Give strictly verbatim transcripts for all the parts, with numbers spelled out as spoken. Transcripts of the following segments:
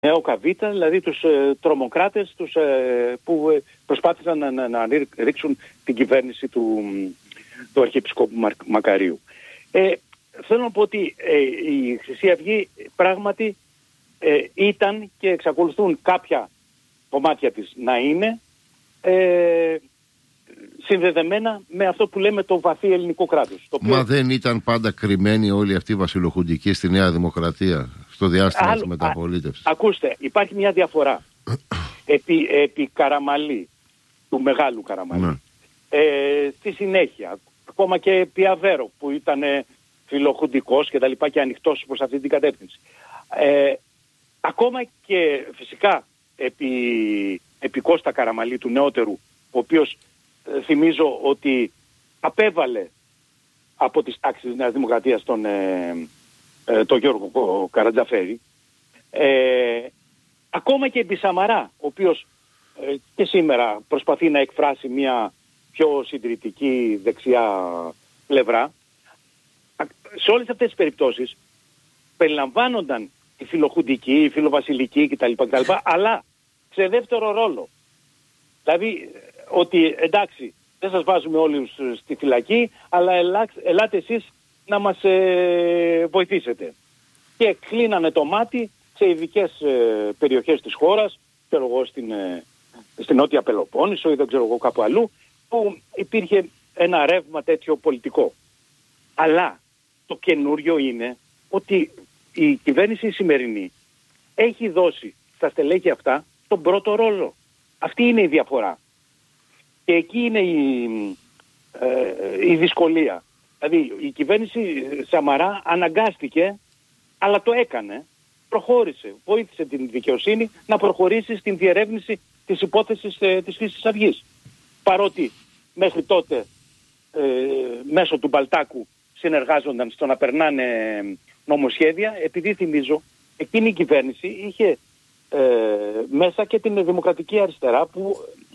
νεοκαβίτα, δηλαδή τους ε, τρομοκράτες τους, ε, που ε, προσπάθησαν να, να, να ρίξουν την κυβέρνηση του, του Αρχιεπισκόπου Μακαρίου. Ε, θέλω να πω ότι ε, η Χρυσή Αυγή πράγματι ε, ήταν και εξακολουθούν κάποια κομμάτια της να είναι ε, συνδεδεμένα με αυτό που λέμε το βαθύ ελληνικό κράτος. Το οποίο... Μα δεν ήταν πάντα κρυμμένοι όλοι αυτοί οι βασιλοχουντικοί στη Νέα Δημοκρατία στο διάστημα της μεταπολίτευσης? Ακούστε, υπάρχει μια διαφορά. επί, επί Καραμαλή, του μεγάλου Καραμαλή, ναι. ε, στη συνέχεια, ακόμα και επί Αβέρο που ήταν ε, φιλοχουντικός και τα λοιπά και ανοιχτός προς αυτή την κατεύθυνση. Ε, ακόμα και φυσικά επί, επί Κώστα Καραμαλή του νεότερου, ο οποίος ε, θυμίζω ότι απέβαλε από τις τάξεις της Νέας Δημοκρατίας τον, ε, ε, τον Γιώργο Καρατζαφέρη, ε, ακόμα και επί Σαμαρά, ο οποίος ε, και σήμερα προσπαθεί να εκφράσει μια πιο συντηρητική δεξιά πλευρά. Σε όλες αυτές τις περιπτώσεις περιλαμβάνονταν η φιλοχουντική, η φιλοβασιλική κτλ, κτλ, αλλά σε δεύτερο ρόλο. Δηλαδή ότι εντάξει, δεν σας βάζουμε όλους στη φυλακή, αλλά ελά, ελάτε εσείς να μας ε, βοηθήσετε. Και κλείνανε το μάτι σε ειδικές ε, περιοχές της χώρας, ξέρω εγώ στην, ε, στην Νότια Πελοπόννησο ή δεν ξέρω εγώ κάπου αλλού, που υπήρχε ένα ρεύμα τέτοιο πολιτικό. Αλλά το καινούριο είναι ότι η κυβέρνηση η σημερινή έχει δώσει στα στελέχη αυτά τον πρώτο ρόλο. Αυτή είναι η διαφορά. Και εκεί είναι η, ε, η δυσκολία. Δηλαδή η κυβέρνηση Σαμαρά αναγκάστηκε, αλλά το έκανε, προχώρησε, βοήθησε την δικαιοσύνη να προχωρήσει στην διερεύνηση της υπόθεσης ε, της Χρυσής Αυγής. Παρότι μέχρι τότε ε, μέσω του Μπαλτάκου συνεργάζονταν στο να περνάνε νομοσχέδια, επειδή θυμίζω εκείνη η κυβέρνηση είχε ε, μέσα και την Δημοκρατική Αριστερά που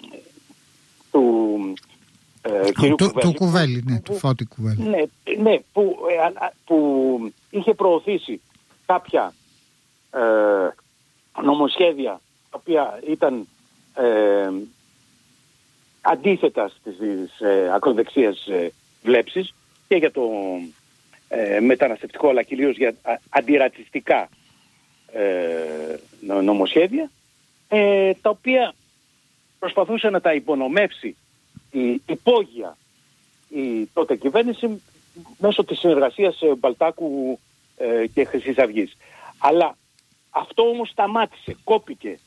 του ε, κυρίου του, Κουβέλη, του Κουβέλη, ναι, που, του Φώτη Κουβέλη. Ναι, ναι που, ε, που είχε προωθήσει κάποια ε, νομοσχέδια τα οποία ήταν ε, αντίθετα στις ε, ακροδεξίες ε, βλέψεις και για το ε, μεταναστευτικό, αλλά κυρίως για α, αντιρατσιστικά ε, νομοσχέδια, ε, τα οποία προσπαθούσε να τα υπονομεύσει η υπόγεια η τότε κυβέρνηση μέσω της συνεργασίας Μπαλτάκου ε, και Χρυσής Αυγής. Αλλά αυτό όμως σταμάτησε, κόπηκε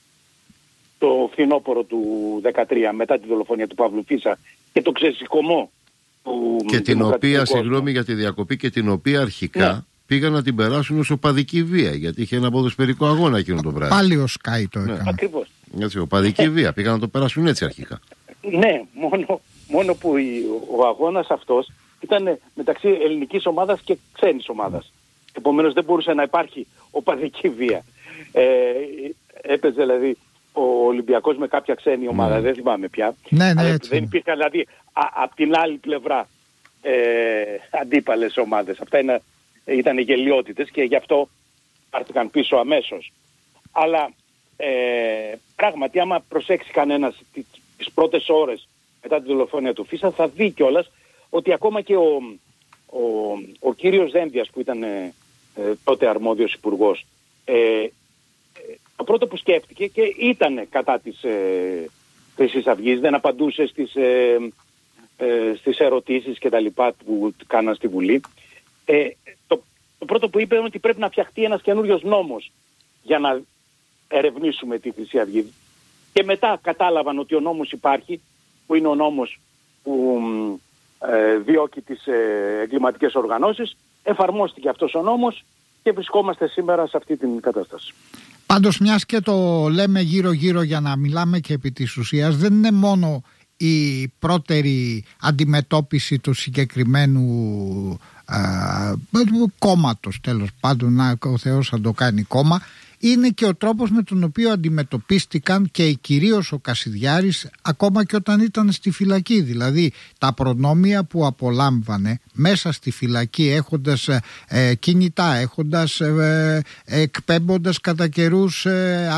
το φθινόπωρο του δεκατρία μετά τη δολοφονία του Παύλου Φίσα και το ξεσηκωμό του και την οποία, συγγνώμη για τη διακοπή, και την οποία αρχικά ναι. πήγαν να την περάσουν ως οπαδική βία, γιατί είχε ένα ποδοσφαιρικό αγώνα εκείνο το βράδυ. Πάλι ο Σκάι το έκανε. Ναι. Ακριβώς. Έτσι, οπαδική βία, πήγαν να το περάσουν έτσι αρχικά. Ναι, μόνο, μόνο που η, ο αγώνας αυτός ήταν μεταξύ ελληνικής ομάδας και ξένης ομάδας. Επομένως δεν μπορούσε να υπάρχει οπαδική βία. Ε, έπαιζε δηλαδή ο Ολυμπιακός με κάποια ξένη ομάδα, mm. δεν θυμάμαι πια. Ναι, ναι, έτσι. Δεν υπήρχαν δηλαδή από την άλλη πλευρά ε, αντίπαλες ομάδες. Αυτά είναι, ήταν γελιότητες και γι' αυτό πάρθηκαν πίσω αμέσως. Αλλά ε, πράγματι άμα προσέξει κανένας τις πρώτες ώρες μετά τη δολοφονία του Φίσα θα δει κιόλας ότι ακόμα και ο, ο, ο κύριος Δένδιας που ήταν ε, τότε αρμόδιος υπουργός, ε, το πρώτο που σκέφτηκε και ήταν κατά της ε, Χρυσής Αυγής, δεν απαντούσε στις, ε, ε, στις ερωτήσεις και τα λοιπά που κάναν στη Βουλή. Ε, το, το πρώτο που είπε είναι ότι πρέπει να φτιαχτεί ένας καινούριος νόμος για να ερευνήσουμε τη Χρυσή Αυγή. Και μετά κατάλαβαν ότι ο νόμος υπάρχει, που είναι ο νόμος που ε, διώκει τις ε, εγκληματικές οργανώσεις. Εφαρμόστηκε αυτός ο νόμος και βρισκόμαστε σήμερα σε αυτή την κατάσταση. Πάντως, μιας και το λέμε γύρω-γύρω για να μιλάμε και επί της ουσίας, δεν είναι μόνο η πρώτερη αντιμετώπιση του συγκεκριμένου α, κόμματος, τέλος πάντων, να ο Θεός θα το κάνει κόμμα. είναι και ο τρόπος με τον οποίο αντιμετωπίστηκαν και κυρίως ο Κασιδιάρης ακόμα και όταν ήταν στη φυλακή. Δηλαδή τα προνόμια που απολάμβανε μέσα στη φυλακή, έχοντας ε, κινητά, έχοντας ε, εκπέμποντας κατά καιρούς ε,